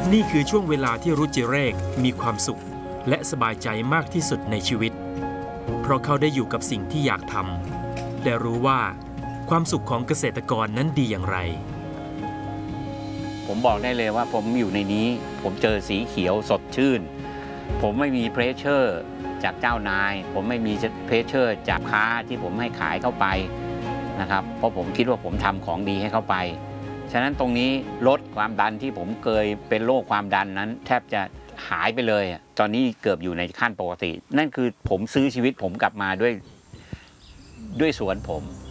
นี่คือช่วงเวลาที่รุจิเรกมีความสุขและสบายใจมากที่สุดในชีวิตเพราะเขาได้อยู่กับสิ่งที่อยากทำและรู้ว่าความสุขของเกษตรกรนั้นดีอย่างไรผมบอกได้เลยว่าผมอยู่ในนี้ผมเจอสีเขียวสดชื่นผมไม่มีเพรสเชอร์จากเจ้านายผมไม่มีเพรสเชอร์จากค้าที่ผมให้ขายเข้าไปนะครับเพราะผมคิดว่าผมทำของดีให้เข้าไปฉะนั้นตรงนี้ลดความดันที่ผมเคยเป็นโรคความดันนั้นแทบจะหายไปเลยตอนนี้เกือบอยู่ในขั้นปกตินั่นคือผมซื้อชีวิตผมกลับมาด้วยสวนผม